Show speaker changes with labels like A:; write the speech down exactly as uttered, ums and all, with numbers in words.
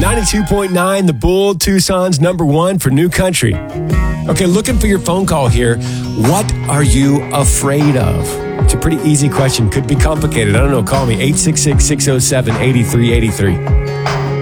A: ninety-two point nine, The Bull, Tucson's number one for new country. Okay, looking for your phone call here. What are you afraid of? It's a pretty easy question. Could be complicated. I don't know. Call me, eight six six, six oh seven, eight three eight three.